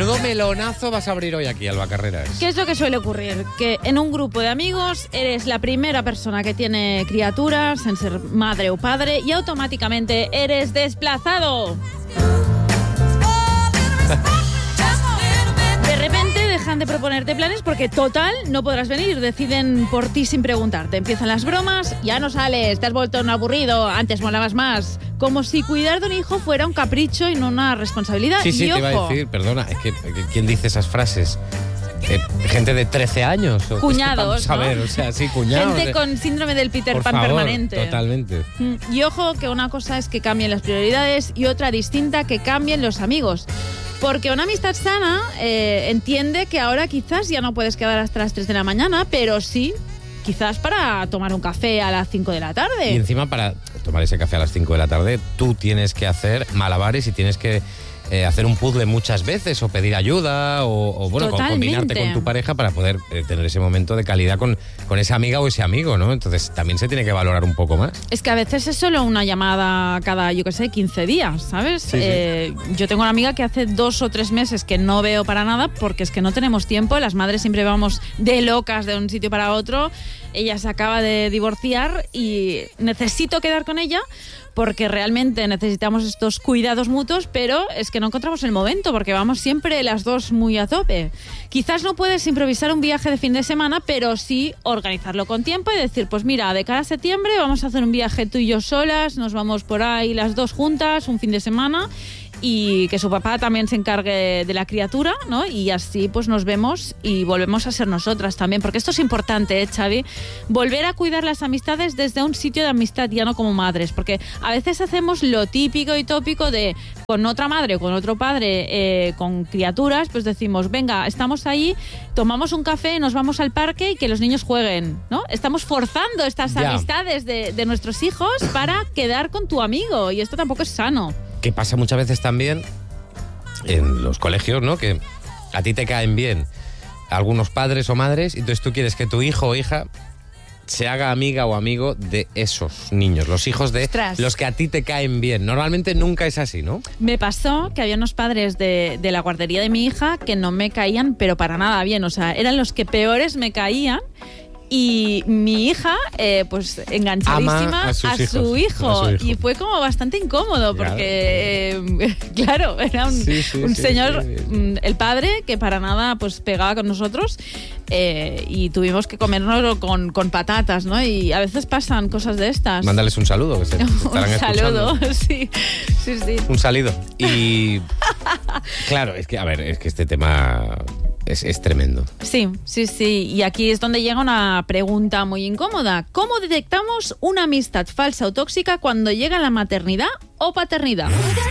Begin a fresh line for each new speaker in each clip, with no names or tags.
Menudo melonazo vas a abrir hoy aquí, Alba Carreras.
¿Qué es lo que suele ocurrir? Que en un grupo de amigos eres la primera persona que tiene criaturas en ser madre o padre y automáticamente eres desplazado. De repente dejan de proponerte planes porque total no podrás venir, deciden por ti sin preguntarte. Empiezan las bromas, ya no sales, te has vuelto un aburrido, antes molabas más. Como si cuidar de un hijo fuera un capricho y no una responsabilidad.
Sí,
y
te iba a decir, perdona, es que ¿quién dice esas frases? ¿Gente de 13 años? ¿O
cuñados,
vamos a ver,
¿no?
O sea, sí, cuñados.
Gente con síndrome del Peter
Por
Pan
favor,
permanente.
Totalmente.
Y ojo que una cosa es que cambien las prioridades y otra distinta que cambien los amigos. Porque una amistad sana entiende que ahora quizás ya no puedes quedar hasta las 3 de la mañana, pero sí, quizás para tomar un café a las 5 de la tarde.
Y encima para tomar ese café a las 5 de la tarde, tú tienes que hacer malabares y tienes que hacer un puzzle muchas veces o pedir ayuda o combinarte con tu pareja para poder tener ese momento de calidad con esa amiga o ese amigo, ¿no? Entonces también se tiene que valorar un poco más.
Es que a veces es solo una llamada cada, 15 días, ¿sabes?
Sí.
Yo tengo una amiga que hace 2 o 3 meses que no veo para nada porque es que no tenemos tiempo, las madres siempre vamos de locas de un sitio para otro, ella se acaba de divorciar y necesito quedar con ella porque realmente necesitamos estos cuidados mutuos, pero es que no encontramos el momento porque vamos siempre las dos muy a tope. Quizás no puedes improvisar un viaje de fin de semana, pero sí organizarlo con tiempo y decir, pues mira, de cara a septiembre vamos a hacer un viaje tú y yo solas, nos vamos por ahí las dos juntas, un fin de semana, y que su papá también se encargue de la criatura, ¿no? Y así pues nos vemos y volvemos a ser nosotras también, porque esto es importante, Xavi, volver a cuidar las amistades desde un sitio de amistad, ya no como madres, porque a veces hacemos lo típico y tópico de con otra madre o con otro padre con criaturas, pues decimos, venga, estamos ahí, tomamos un café, nos vamos al parque y que los niños jueguen, ¿no? Estamos forzando estas amistades de nuestros hijos para quedar con tu amigo y esto tampoco es sano.
Que pasa muchas veces también en los colegios, ¿no? Que a ti te caen bien algunos padres o madres y entonces tú quieres que tu hijo o hija se haga amiga o amigo de esos niños, los hijos de los que a ti te caen bien. Normalmente nunca es así, ¿no?
Me pasó que había unos padres de la guardería de mi hija que no me caían, pero para nada bien. O sea, eran los que peores me caían. Y mi hija, pues enganchadísima a su hijo. Y fue como bastante incómodo porque, claro, era un señor, el padre, que para nada pues pegaba con nosotros y tuvimos que comérnoslo con patatas, ¿no? Y a veces pasan cosas de estas.
Mándales un saludo, que se estarán escuchando.
Un saludo, sí.
Un salido. Y claro, es que, a ver, es que este tema es tremendo.
Sí. Y aquí es donde llega una pregunta muy incómoda. ¿Cómo detectamos una amistad falsa o tóxica cuando llega la maternidad o paternidad?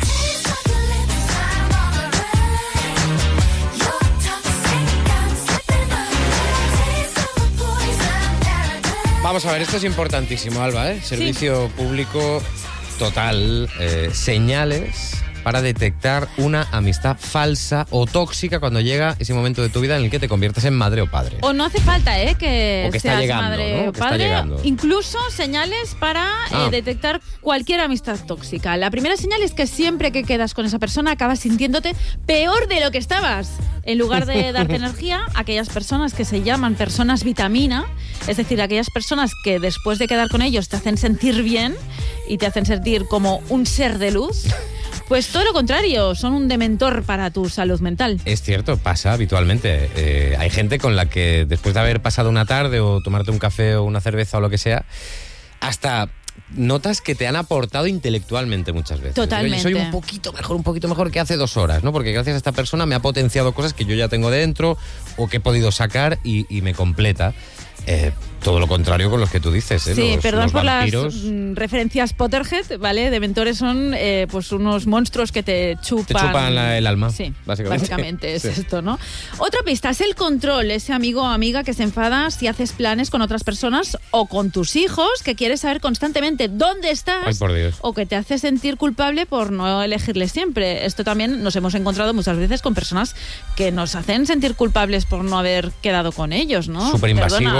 Vamos a ver, esto es importantísimo, Alba, ¿eh? Servicio público total, señales para detectar una amistad falsa o tóxica cuando llega ese momento de tu vida en el que te conviertes en madre o padre.
O no hace falta que
seas
está llegando,
¿no?
madre o padre. Incluso señales para detectar cualquier amistad tóxica. La primera señal es que siempre que quedas con esa persona acabas sintiéndote peor de lo que estabas. En lugar de darte energía, aquellas personas que se llaman personas vitamina, es decir, aquellas personas que después de quedar con ellos te hacen sentir bien y te hacen sentir como un ser de luz, pues todo lo contrario, son un dementor para tu salud mental.
Es cierto, pasa habitualmente. Hay gente con la que después de haber pasado una tarde o tomarte un café o una cerveza o lo que sea, hasta notas que te han aportado intelectualmente muchas veces.
Totalmente.
Oye, soy un poquito mejor que hace 2 horas, ¿no? Porque gracias a esta persona me ha potenciado cosas que yo ya tengo dentro o que he podido sacar y me completa. Todo lo contrario con los que tú dices, ¿eh?
Sí, perdón
los
por
vampiros.
las referencias Potterhead, ¿vale? Dementores son pues unos monstruos que te chupan.
Te chupan el alma.
Sí,
básicamente
es esto, ¿no? Otra pista es el control, ese amigo o amiga que se enfada si haces planes con otras personas o con tus hijos, que quiere saber constantemente dónde estás.
Ay, por Dios.
O que te hace sentir culpable por no elegirles siempre. Esto también nos hemos encontrado muchas veces con personas que nos hacen sentir culpables por no haber quedado con ellos, ¿no?
Súper invasivos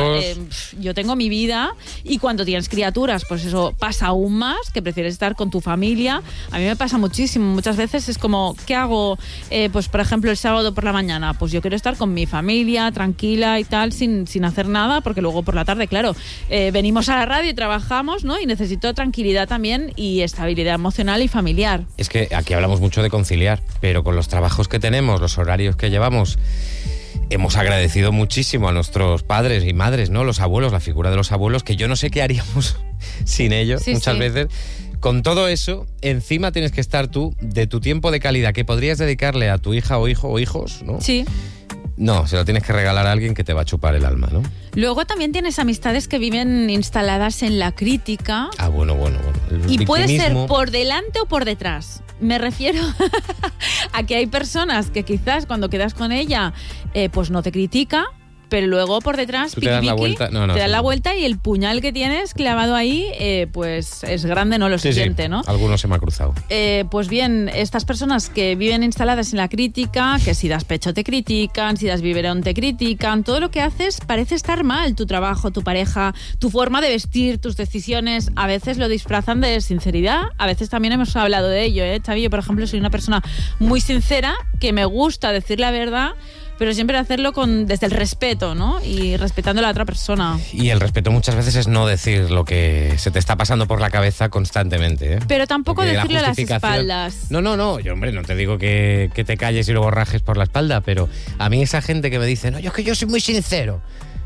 hijos.
Yo tengo mi vida, y cuando tienes criaturas, pues eso pasa aún más, que prefieres estar con tu familia. A mí me pasa muchísimo. Muchas veces es como, ¿qué hago? Pues por ejemplo el sábado por la mañana, pues yo quiero estar con mi familia, tranquila y tal, sin hacer nada, porque luego por la tarde, claro, venimos a la radio y trabajamos, ¿no? Y necesito tranquilidad también y estabilidad emocional y familiar.
Es que aquí hablamos mucho de conciliar, pero con los trabajos que tenemos, los horarios que llevamos, hemos agradecido muchísimo a nuestros padres y madres, ¿no? Los abuelos, la figura de los abuelos, que yo no sé qué haríamos sin ellos muchas veces. Con todo eso, encima tienes que estar tú de tu tiempo de calidad que podrías dedicarle a tu hija o hijo o hijos, ¿no?
Sí.
No, se lo tienes que regalar a alguien que te va a chupar el alma, ¿no?
Luego también tienes amistades que viven instaladas en la crítica.
Ah, bueno.
Y puede ser por delante o por detrás. Me refiero a que hay personas que quizás cuando quedas con ella, pues no te critica, pero luego por detrás
te das la vuelta,
te das la vuelta y el puñal que tienes clavado ahí, pues es grande, ¿no? Lo siguiente, ¿no?
Algunos se me ha cruzado.
Pues bien, estas personas que viven instaladas en la crítica, que si das pecho te critican, si das biberón te critican, todo lo que haces parece estar mal. Tu trabajo, tu pareja, tu forma de vestir, tus decisiones, a veces lo disfrazan de sinceridad. A veces también hemos hablado de ello, Xavi. Yo, por ejemplo, soy una persona muy sincera, que me gusta decir la verdad, pero siempre hacerlo desde el respeto, ¿no? Y respetando a la otra persona. Y
el respeto muchas veces es no decir lo que se te está pasando por la cabeza constantemente, ¿eh?
Pero tampoco decirlo a las espaldas.
No. Yo, hombre, no te digo que te calles y luego rajes por la espalda, pero a mí esa gente que me dice, no, es que yo soy muy sincero.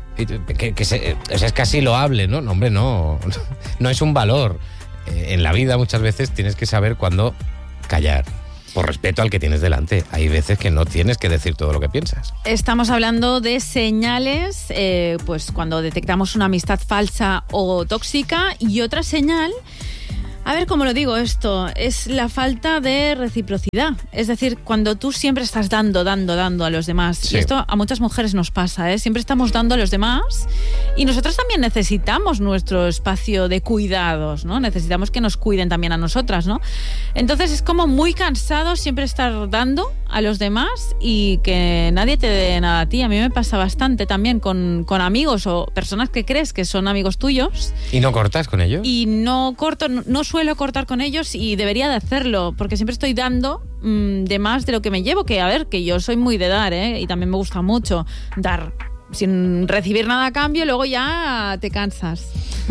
Es casi loable, ¿no? No, hombre, no es un valor. En la vida muchas veces tienes que saber cuándo callar. Por respeto al que tienes delante. Hay veces que no tienes que decir todo lo que piensas.
Estamos hablando de señales, pues cuando detectamos una amistad falsa o tóxica, y otra señal, a ver cómo lo digo esto, es la falta de reciprocidad. Es decir, cuando tú siempre estás dando a los demás. Sí. Y esto a muchas mujeres nos pasa, ¿eh? Siempre estamos dando a los demás y nosotros también necesitamos nuestro espacio de cuidados, ¿no? Necesitamos que nos cuiden también a nosotras, ¿no? Entonces es como muy cansado siempre estar dando a los demás y que nadie te dé nada a ti. A mí me pasa bastante también con amigos o personas que crees que son amigos tuyos.
¿Y no cortas con ellos?
Y no corto, no suelo cortar con ellos, y debería de hacerlo, porque siempre estoy dando de más de lo que me llevo, que a ver, que yo soy muy de dar, y también me gusta mucho dar sin recibir nada a cambio, luego ya te cansas.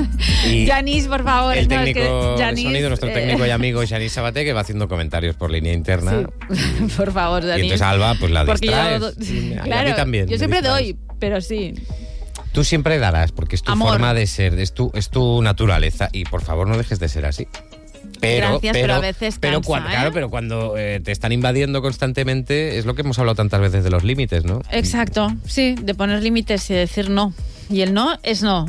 Yanis, por favor.
El técnico de sonido, nuestro técnico y amigo Yanis Sabaté, que va haciendo comentarios por línea interna.
Sí. Por favor, Yanis.
Y entonces Alba, pues la distraes.
Claro,
a mí también.
Yo siempre doy, pero sí.
Tú siempre darás, porque es tu forma de ser, es tu naturaleza, y por favor no dejes de ser así.
Pero a veces cansa,
claro, pero cuando te están invadiendo constantemente, es lo que hemos hablado tantas veces de los límites, ¿no?
Exacto, sí, de poner límites y decir no. Y el no es no.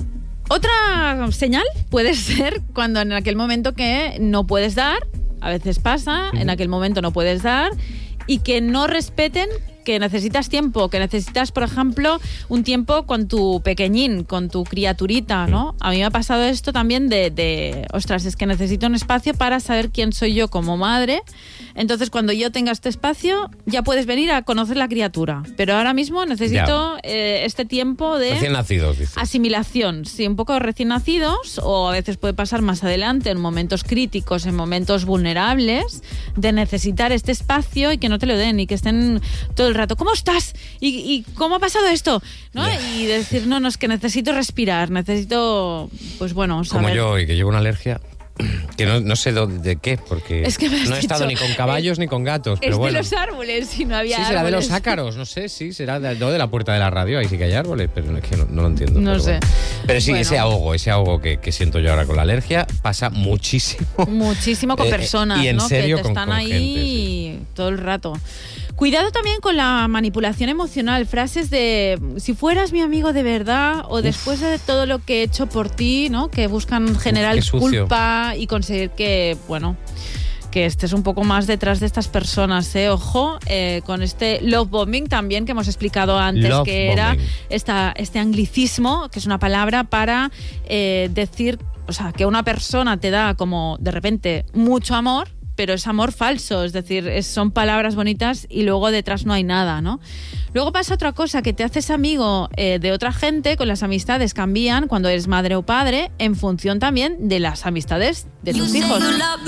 Otra señal puede ser cuando en aquel momento que no puedes dar, a veces pasa, en aquel momento no puedes dar, y que no respeten que necesitas tiempo, que necesitas, por ejemplo, un tiempo con tu pequeñín, con tu criaturita, ¿no? A mí me ha pasado esto también ostras, es que necesito un espacio para saber quién soy yo como madre. Entonces, cuando yo tenga este espacio, ya puedes venir a conocer la criatura. Pero ahora mismo necesito este tiempo de...
Recién nacidos, dice.
Asimilación, sí, un poco recién nacidos, o a veces puede pasar más adelante, en momentos críticos, en momentos vulnerables, de necesitar este espacio y que no te lo den y que estén todo el rato, ¿cómo estás? ¿Y cómo ha pasado esto? ¿No? Y decir, no, es que necesito respirar, necesito, pues bueno, saber.
Como yo, y que llevo una alergia que no sé de qué, porque
es que
no he estado ni con caballos ni con gatos. Pero bueno.
De los árboles, si no había árboles.
Será de los ácaros, no sé, sí, será de la puerta de la radio, ahí sí que hay árboles, pero es que no lo entiendo.
No sé.
Bueno. Pero sí, ese ahogo que siento yo ahora con la alergia pasa muchísimo.
Muchísimo con personas,
y en
¿no?
serio,
que te están ahí
gente, sí.
Todo el rato. Cuidado también con la manipulación emocional, frases de si fueras mi amigo de verdad, o después de todo lo que he hecho por ti, ¿no? Que buscan generar culpa y conseguir que, bueno, que estés un poco más detrás de estas personas, Ojo, con este love bombing también que hemos explicado antes, love que bombing. Era este anglicismo, que es una palabra para decir, o sea, que una persona te da como de repente mucho amor, pero es amor falso, es decir, son palabras bonitas y luego detrás no hay nada, ¿no? Luego pasa otra cosa, que te haces amigo de otra gente, con las amistades cambian cuando eres madre o padre, en función también de las amistades de tus hijos.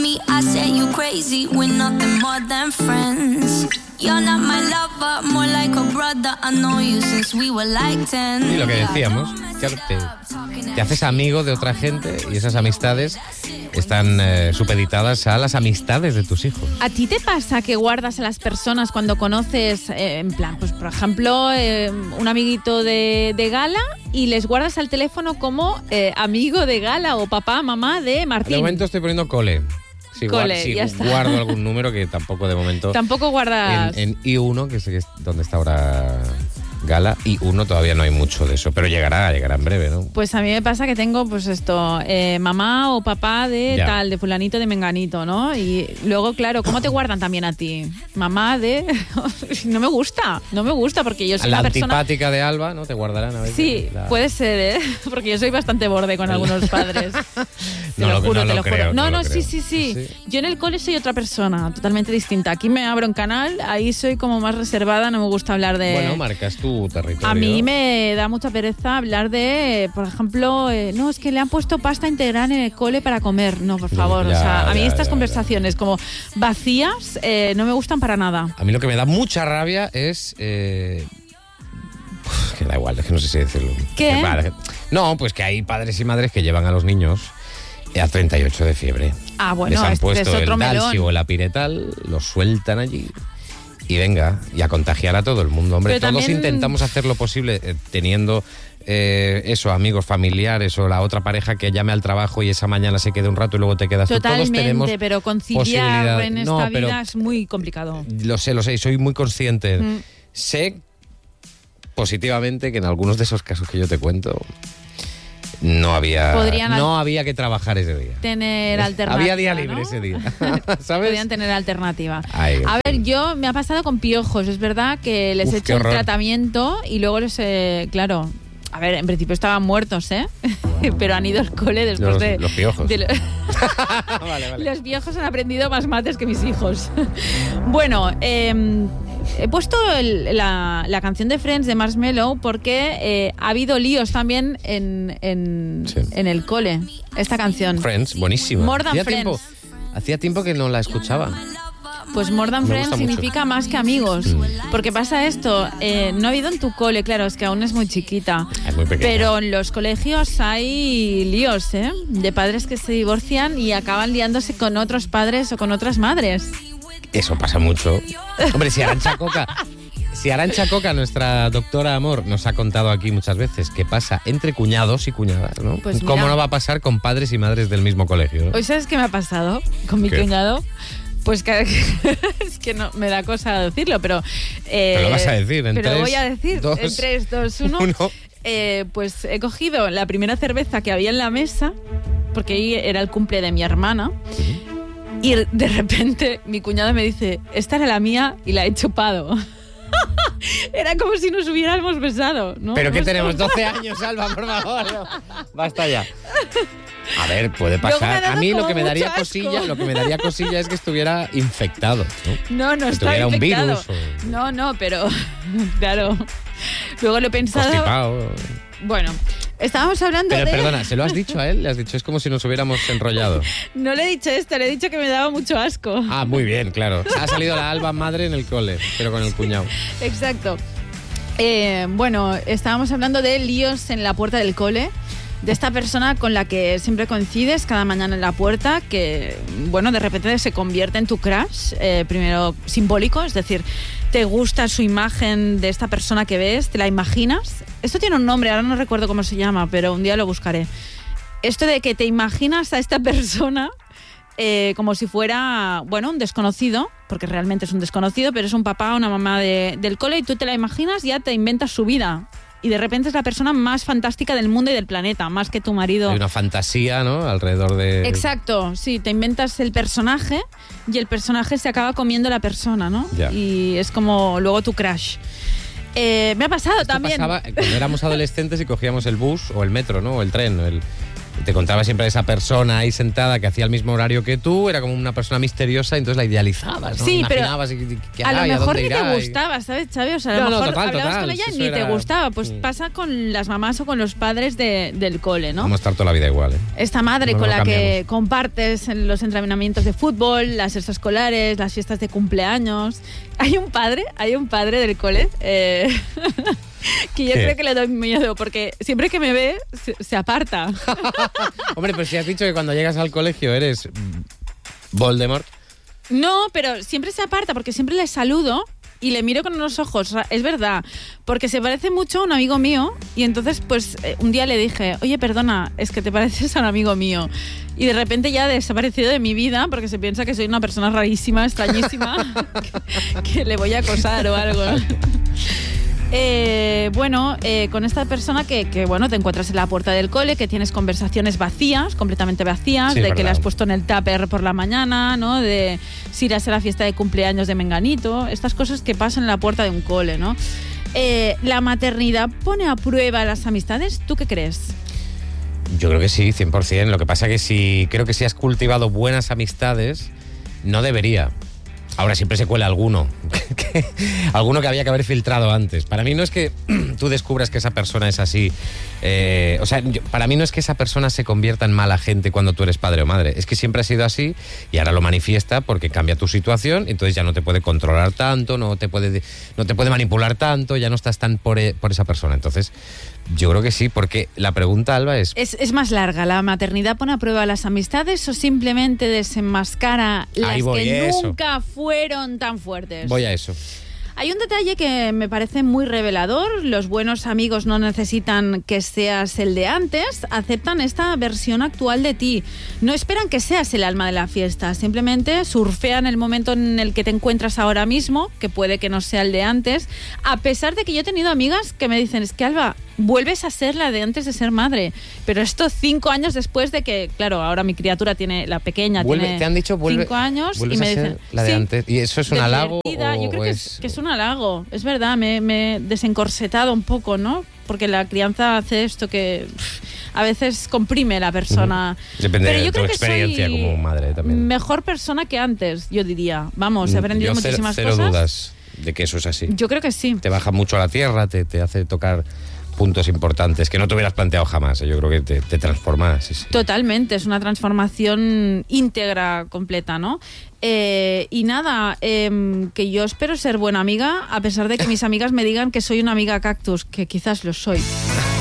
Y lo que decíamos, claro, te haces amigo de otra gente y esas amistades están supeditadas a las amistades de tus hijos.
¿A ti te pasa que guardas a las personas cuando conoces, en plan, pues por ejemplo, un amiguito de Gala y les guardas al teléfono como amigo de Gala o papá, mamá de Martín?
De momento estoy poniendo cole. Si guardo algún número, que tampoco de momento.
Tampoco guardas.
En I1, que es donde está ahora Gala, I1 todavía no hay mucho de eso, pero llegará en breve, ¿no?
Pues a mí me pasa que tengo, pues esto, mamá o papá de
Ya.
tal, de fulanito, de menganito, ¿no? Y luego, claro, ¿cómo te guardan también a ti? Mamá de... no me gusta porque yo soy
La
una persona...
antipática de Alba, ¿no? Te guardarán a veces.
Sí, puede ser, ¿eh? Porque yo soy bastante borde con algunos padres. Te lo juro. No, sí. Yo en el cole soy otra persona, totalmente distinta. Aquí me abro en canal, ahí soy como más reservada, no me gusta hablar de...
Bueno, marcas tu territorio.
A mí me da mucha pereza hablar de, por ejemplo, no, es que le han puesto pasta integral en el cole para comer. No, por favor. A mí estas conversaciones como vacías no me gustan para nada.
A mí lo que me da mucha rabia es... que da igual, es que no sé si decirlo.
¿Qué?
No, pues que hay padres y madres que llevan a los niños a 38 de fiebre.
Ah, bueno,
les han
este
puesto
es otro
el Dalsi
melón.
o el Apiretal, los sueltan allí y venga, y a contagiar a todo el mundo. Hombre,
Pero
todos
también...
intentamos hacer lo posible teniendo eso, amigos, familiares o la otra pareja que llame al trabajo y esa mañana se quede un rato y luego te quedas tú. Todos tenemos
Totalmente, pero conciliar
posibilidad.
en esta
No, pero
vida es muy complicado.
Lo sé, y soy muy consciente. Sé positivamente que en algunos de esos casos que yo te cuento no había que trabajar ese día.
Tener alternativa.
Había día libre,
¿no?
ese día. ¿Sabes?
Podrían tener alternativa.
Ay,
a ver, me ha pasado con piojos. Es verdad que les he
qué
hecho el
horror.
tratamiento y luego claro. A ver, en principio estaban muertos, ¿eh? Pero han ido al cole después de...
Los piojos.
Vale. Los viejos han aprendido más mates que mis hijos. Bueno, he puesto la canción de Friends de Marshmello porque ha habido líos también en el cole. Esta canción.
Friends, buenísima.
More Than Friends.
Hacía tiempo que no la escuchaba.
Pues More Than
Me
Friends
gusta mucho.
significa más que amigos. Porque pasa esto, no ha habido en tu cole, claro, es que aún es muy chiquita.
Es muy pequeña.
Pero en los colegios hay líos, ¿eh? De padres que se divorcian y acaban liándose con otros padres o con otras madres.
Eso pasa mucho. Hombre, si Arantxa Coca, nuestra doctora amor, nos ha contado aquí muchas veces que pasa entre cuñados y cuñadas, ¿no?
Pues
¿Cómo
mira.
no va a pasar con padres y madres del mismo colegio, ¿no?
¿Hoy sabes qué me ha pasado con mi
¿Qué?
cuñado? Pues que es que no me da cosa decirlo, pero...
Pero lo vas a decir en
pero
3,
voy a decir
2,
en 3, 2, 1. Pues he cogido la primera cerveza que había en la mesa, porque ahí era el cumple de mi hermana, y de repente mi cuñado me dice, esta era la mía y la he chupado. Era como si nos hubiéramos besado, ¿no?
¿Pero qué
Hemos-
tenemos? 12 años, Alba, por favor. No. Basta ya. A ver, puede
Luego me ha
pasar.
dado
A mí lo
como
que me daría
mucho asco.
cosilla, es que estuviera infectado, ¿no?
No
Que
está
tuviera un
infectado.
virus
No, pero claro. Luego lo he pensado.
Constipado.
Bueno, estábamos hablando
Pero
de...
perdona, ¿se lo has dicho a él? Le has dicho, es como si nos hubiéramos enrollado.
No le he dicho esto, le he dicho que me daba mucho asco.
Ah, muy bien, claro. Ha salido la Alba madre en el cole, pero con el cuñado.
Exacto. Bueno, estábamos hablando de líos en la puerta del cole, de esta persona con la que siempre coincides cada mañana en la puerta, que, bueno, de repente se convierte en tu crush, primero simbólico, es decir, te gusta su imagen de esta persona que ves, te la imaginas. Esto tiene un nombre, ahora no recuerdo cómo se llama, pero un día lo buscaré. Esto de que te imaginas a esta persona como si fuera, bueno, un desconocido, porque realmente es un desconocido, pero es un papá o una mamá del cole y tú te la imaginas, ya te inventas su vida. Y de repente es la persona más fantástica del mundo y del planeta, más que tu marido.
Hay una fantasía, ¿no? Alrededor de...
Exacto, sí, te inventas el personaje y el personaje se acaba comiendo la persona, ¿no?
Ya.
Y es como luego tu crush. Me ha pasado
Esto
también.
pasaba cuando éramos adolescentes y cogíamos el bus o el metro, ¿no? O el tren, te encontrabas siempre a esa persona ahí sentada que hacía el mismo horario que tú, era como una persona misteriosa, entonces la idealizabas, ¿no?
Sí,
imaginabas
pero
qué
a lo
hará,
mejor
dónde
ni te
irá,
gustaba, ¿sabes, Xavi? O sea, a lo mejor hablabas con ella
eso
ni te
era...
gustaba. Pues pasa con las mamás o con los padres del cole, ¿no?
Vamos a estar toda la vida igual, ¿eh?
Esta madre
No
con
lo
la que
cambiamos.
compartes en los entrenamientos de fútbol, las extraescolares, las fiestas de cumpleaños. Hay un padre del cole que yo
¿Qué?
creo que le doy miedo porque siempre que me ve se aparta.
Hombre, pues si has dicho que cuando llegas al colegio eres Voldemort.
No, pero siempre se aparta porque siempre le saludo y le miro con unos ojos, o sea, es verdad, porque se parece mucho a un amigo mío y entonces pues un día le dije, oye, perdona, es que te pareces a un amigo mío. Y de repente ya ha desaparecido de mi vida porque se piensa que soy una persona rarísima, extrañísima, que le voy a acosar o algo. Con esta persona que bueno, te encuentras en la puerta del cole, que tienes conversaciones vacías, completamente vacías,
Sí,
de que
verdad.
le has puesto en el tupper por la mañana, ¿no? De si irás a la fiesta de cumpleaños de Menganito, estas cosas que pasan en la puerta de un cole, ¿no? ¿La maternidad pone a prueba las amistades? ¿Tú qué crees?
Yo creo que sí, 100%. Lo que pasa que creo que si has cultivado buenas amistades, no debería. Ahora siempre se cuela alguno, alguno que había que haber filtrado antes. Para mí no es que tú descubras que esa persona es así. Para mí no es que esa persona se convierta en mala gente cuando tú eres padre o madre. Es que siempre ha sido así y ahora lo manifiesta porque cambia tu situación. Entonces ya no te puede controlar tanto, no te puede manipular tanto, ya no estás tan por esa persona. Entonces yo creo que sí, porque la pregunta, Alba, es...
Es más larga. ¿La maternidad pone a prueba las amistades o simplemente desenmascara las
Ahí voy,
que
eso.
nunca fueron tan fuertes?
Voy a eso.
Hay un detalle que me parece muy revelador. Los buenos amigos no necesitan que seas el de antes, aceptan esta versión actual de ti. No esperan que seas el alma de la fiesta, simplemente surfean el momento en el que te encuentras ahora mismo, que puede que no sea el de antes, a pesar de que yo he tenido amigas que me dicen, es que Alba, vuelves a ser la de antes de ser madre. Pero esto 5 años después de que, claro, ahora mi criatura la pequeña tiene
Te han dicho
5 años y me
a ser
dicen
la de
sí,
antes. ¿Y eso es un halago?
divertida. Yo creo que es un halago, es verdad, me he desencorsetado un poco, ¿no? Porque la crianza hace esto que a veces comprime la persona.
Depende
Pero
de
yo
tu
creo que
experiencia
soy
como madre también.
mejor persona que antes, yo diría. Vamos, he aprendido
Yo
muchísimas
cero
cosas.
dudas de que eso es así.
Yo creo que sí.
Te baja mucho a la tierra, te hace tocar puntos importantes que no te hubieras planteado jamás. Yo creo que te transforma. Sí.
Totalmente, es una transformación íntegra, completa, ¿no? Y nada, que yo espero ser buena amiga, a pesar de que mis amigas me digan que soy una amiga cactus, que quizás lo soy.